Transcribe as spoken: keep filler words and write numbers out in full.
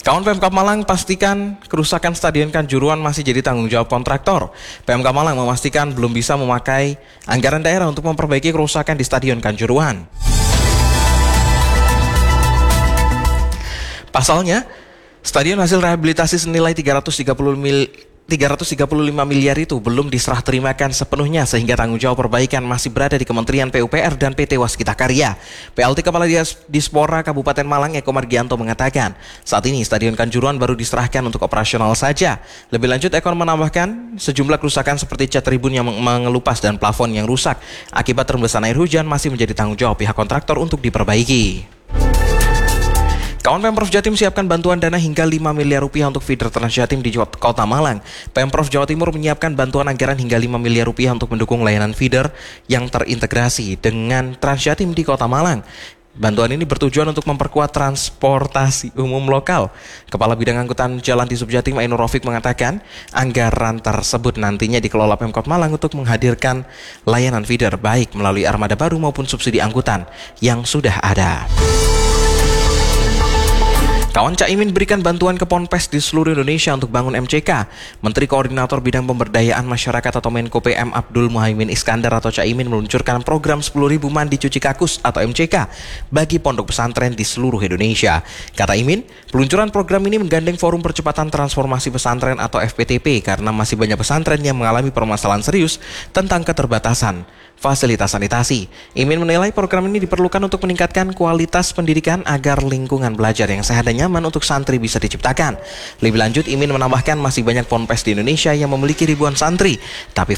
Kawan Pemkab Malang pastikan kerusakan Stadion Kanjuruhan masih jadi tanggung jawab kontraktor. Pemkab Malang memastikan belum bisa memakai anggaran daerah untuk memperbaiki kerusakan di Stadion Kanjuruhan. Pasalnya, stadion hasil rehabilitasi senilai tiga ratus tiga puluh lima miliar itu belum diserah terimakan sepenuhnya sehingga tanggung jawab perbaikan masih berada di Kementerian P U P R dan P T Waskita Karya. P L T Kepala Dispora Kabupaten Malang Eko Margianto mengatakan, saat ini Stadion Kanjuruhan baru diserahkan untuk operasional saja. Lebih lanjut, Eko menambahkan sejumlah kerusakan seperti cat tribun yang mengelupas dan plafon yang rusak akibat rembesan air hujan masih menjadi tanggung jawab pihak kontraktor untuk diperbaiki. Kawan Pemprov Jatim siapkan bantuan dana hingga lima miliar rupiah untuk feeder Transjatim di Kota Malang. Pemprov Jawa Timur menyiapkan bantuan anggaran hingga lima miliar rupiah untuk mendukung layanan feeder yang terintegrasi dengan Transjatim di Kota Malang. Bantuan ini bertujuan untuk memperkuat transportasi umum lokal. Kepala Bidang Angkutan Jalan di Subjatim Ainur Rafiq mengatakan, anggaran tersebut nantinya dikelola Pemkot Malang untuk menghadirkan layanan feeder baik melalui armada baru maupun subsidi angkutan yang sudah ada. Kawan Caimin berikan bantuan ke Ponpes di seluruh Indonesia untuk bangun M C K. Menteri Koordinator Bidang Pemberdayaan Masyarakat atau Menko P M Abdul Muhaimin Iskandar atau Caimin meluncurkan program sepuluh ribu mandi cuci kakus atau M C K bagi pondok pesantren di seluruh Indonesia. Kata Imin, peluncuran program ini menggandeng Forum Percepatan Transformasi Pesantren atau F P T P karena masih banyak pesantren yang mengalami permasalahan serius tentang keterbatasan fasilitas sanitasi. Imin menilai program ini diperlukan untuk meningkatkan kualitas pendidikan agar lingkungan belajar yang sehat dan nyaman untuk santri bisa diciptakan. Lebih lanjut, Imin menambahkan masih banyak ponpes di Indonesia yang memiliki ribuan santri, tapi